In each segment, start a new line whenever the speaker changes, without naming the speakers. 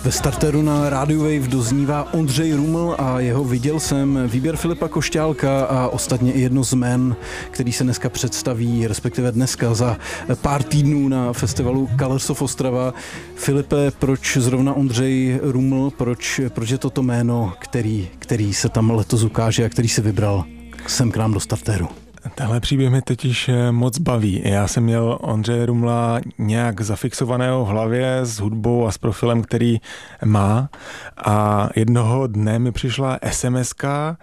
Ve starteru na Radio Wave doznívá Ondřej Ruml a jeho Viděl jsem, výběr Filipa Košťálka a ostatně i jedno z jmen, který se dneska představí, respektive dneska za pár týdnů na festivalu Colors of Ostrava. Filipe, proč zrovna Ondřej Ruml, proč je toto jméno, který se tam letos ukáže a který si vybral sem k nám do starteru?
Tenhle příběh mě totiž moc baví. Já jsem měl Ondřeje Rumla nějak zafixovaného v hlavě s hudbou a s profilem, který má, a jednoho dne mi přišla SMS-ka,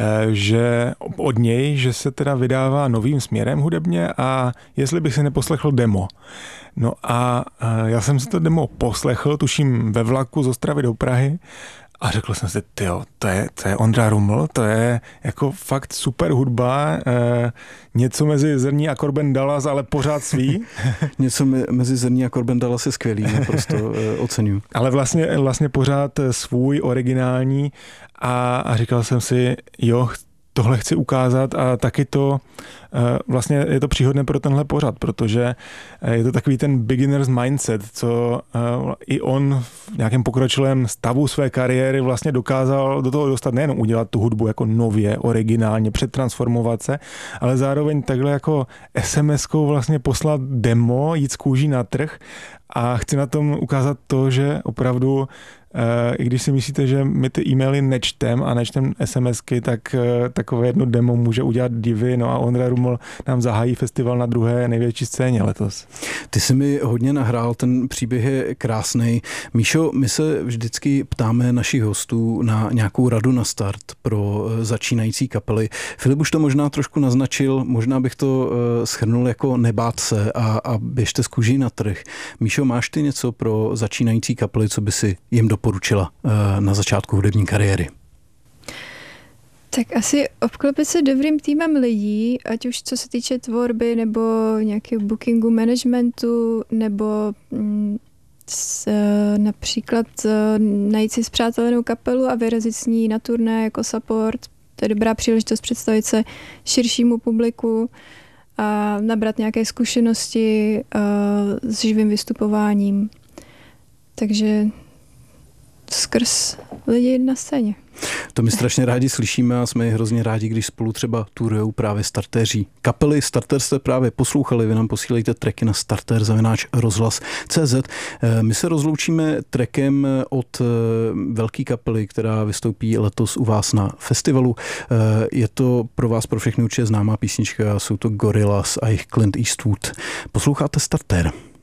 že od něj, že se teda vydává novým směrem hudebně a jestli bych si neposlechl demo. No a já jsem si to demo poslechl, tuším ve vlaku z Ostravy do Prahy, a řekl jsem si, tyjo, to je Ondra Ruml, to je jako fakt super hudba, něco mezi Zrní a Korben Dallas, ale pořád svý.
Něco mezi Zrní a Korben Dallas je skvělý, naprosto oceňuji.
Ale vlastně pořád svůj, originální, a říkal jsem si, jo, tohle chci ukázat, a taky to vlastně je to příhodné pro tenhle pořad, protože je to takový ten beginner's mindset, co i on v nějakém pokročilém stavu své kariéry vlastně dokázal do toho dostat, nejenom udělat tu hudbu jako nově, originálně, přetransformovat se, ale zároveň takhle jako SMS-kou vlastně poslat demo, jít z kůží na trh, a chci na tom ukázat to, že opravdu i když si myslíte, že my ty e-maily nečtem a nečtem SMSky, tak takové jedno demo může udělat divy. No a Ondra Ruml nám zahájí festival na druhé největší scéně letos.
Ty jsi mi hodně nahrál, ten příběh je krásný. Míšo, my se vždycky ptáme našich hostů na nějakou radu na start pro začínající kapely. Filip už to možná trošku naznačil, možná bych to shrnul jako nebát se a běžte z kůží na trh. Míšo, máš ty něco pro začínající kapely, co by si jim doporučila na začátku hudební kariéry?
Tak asi obklopit se dobrým týmem lidí, ať už co se týče tvorby nebo nějakého bookingu, managementu, nebo například najít si spřátelenou kapelu a vyrazit s ní na turné jako support. To je dobrá příležitost představit se širšímu publiku a nabrat nějaké zkušenosti s živým vystupováním. Takže skrz lidi na scéně.
To my strašně rádi slyšíme a jsme hrozně rádi, když spolu třeba turujou právě startéři. Kapely Starter jste právě poslouchali, vy nám posílejte tracky na starter@rozhlas.cz. My se rozloučíme trackem od velké kapely, která vystoupí letos u vás na festivalu. Je to pro vás, pro všechny určitě známá písnička, jsou to Gorillaz a jejich Clint Eastwood. Posloucháte Starter.